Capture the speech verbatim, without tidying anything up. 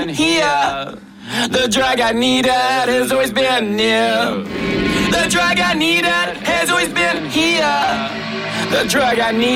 been here. The drug I needed has always been near. The drug I needed has always been here. The drug I needed.